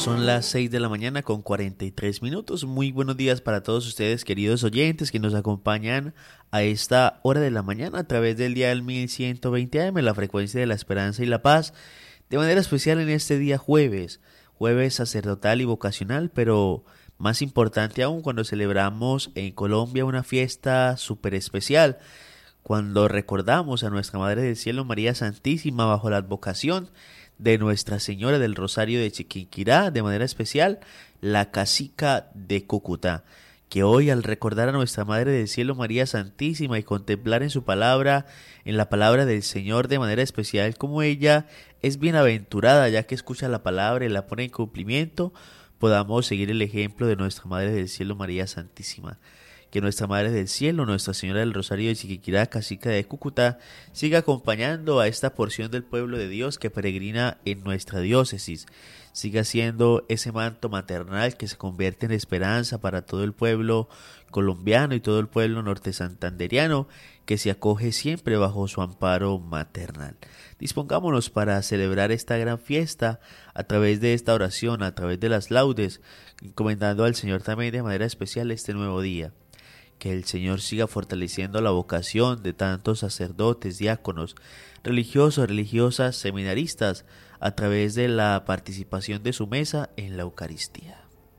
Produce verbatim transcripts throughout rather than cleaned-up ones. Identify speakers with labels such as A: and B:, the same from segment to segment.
A: Son las seis de la mañana con cuarenta y tres minutos. Muy buenos días para todos ustedes, queridos oyentes, que nos acompañan a esta hora de la mañana a través del dial mil ciento veinte A M, la frecuencia de la esperanza y la paz. De manera especial en este día jueves, jueves sacerdotal y vocacional, pero más importante aún cuando celebramos en Colombia una fiesta súper especial, cuando recordamos a nuestra Madre del Cielo, María Santísima, bajo la advocación de Nuestra Señora del Rosario de Chiquinquirá, de manera especial la Casica de Cúcuta, que hoy, al recordar a Nuestra Madre del Cielo, María Santísima, y contemplar en su palabra, en la palabra del Señor de manera especial, como ella es bienaventurada ya que escucha la palabra y la pone en cumplimiento, podamos seguir el ejemplo de Nuestra Madre del Cielo, María Santísima. Que Nuestra Madre del Cielo, Nuestra Señora del Rosario de Chiquinquirá, Casica de Cúcuta, siga acompañando a esta porción del pueblo de Dios que peregrina en nuestra diócesis. Siga siendo ese manto maternal que se convierte en esperanza para todo el pueblo colombiano y todo el pueblo norte santanderiano que se acoge siempre bajo su amparo maternal. Dispongámonos para celebrar esta gran fiesta a través de esta oración, a través de las laudes, encomendando al Señor también de manera especial este nuevo día. Que el Señor siga fortaleciendo la vocación de tantos sacerdotes, diáconos, religiosos, religiosas, seminaristas, a través de la participación de su mesa en la Eucaristía.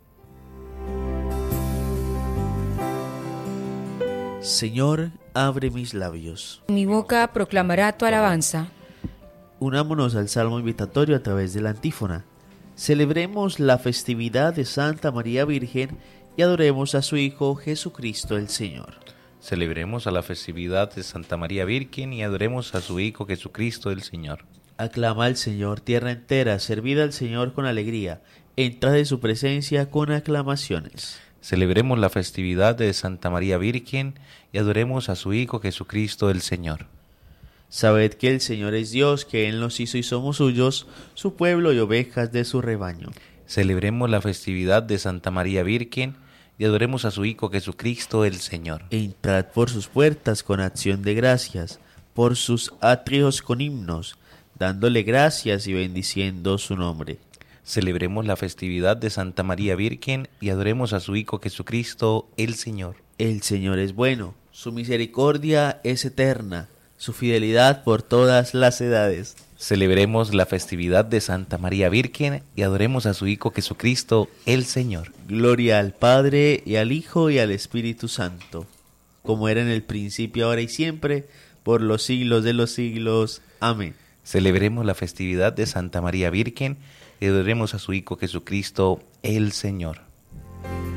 A: Señor, abre mis labios.
B: Mi boca proclamará tu alabanza.
A: Unámonos al salmo invitatorio a través de la antífona. Celebremos la festividad de Santa María Virgen y adoremos a su Hijo Jesucristo el Señor.
C: Celebremos a la festividad de Santa María Virgen y adoremos a su Hijo Jesucristo el Señor.
A: Aclama al Señor tierra entera, servid al Señor con alegría, entrad en su presencia con aclamaciones.
C: Celebremos la festividad de Santa María Virgen y adoremos a su Hijo Jesucristo el Señor.
A: Sabed que el Señor es Dios, que Él nos hizo y somos suyos, su pueblo y ovejas de su rebaño.
C: Celebremos la festividad de Santa María Virgen y adoremos a su Hijo Jesucristo el Señor.
A: Entrad por sus puertas con acción de gracias, por sus atrios con himnos, dándole gracias y bendiciendo su nombre.
C: Celebremos la festividad de Santa María Virgen y adoremos a su Hijo Jesucristo el Señor.
A: El Señor es bueno, su misericordia es eterna, su fidelidad por todas las edades.
C: Celebremos la festividad de Santa María Virgen y adoremos a su Hijo Jesucristo el Señor.
A: Gloria al Padre, y al Hijo, y al Espíritu Santo, como era en el principio, ahora y siempre, por los siglos de los siglos. Amén.
C: Celebremos la festividad de Santa María Virgen y adoremos a su Hijo Jesucristo el Señor.